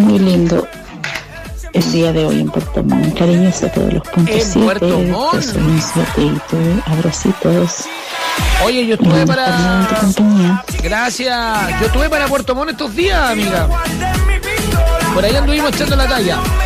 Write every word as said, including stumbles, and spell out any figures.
muy lindo el día de hoy en Puerto Montt. Cariños a todos los puntos En siete. Puerto Montt. Abracitos. Oye, yo estuve En para... tu compañía. Gracias. Yo estuve para Puerto Montt estos días, amiga. Por ahí anduvimos echando la talla.